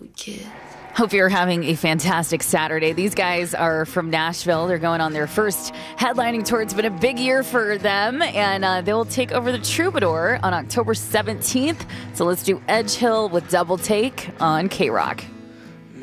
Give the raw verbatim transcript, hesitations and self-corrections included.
kid. Hope you're having a fantastic Saturday. These guys are from Nashville. They're going on their first headlining tour. It's been a big year for them, and uh, they will take over the Troubadour on October seventeenth. So let's do Edge Hill with Double Take on K-Rock.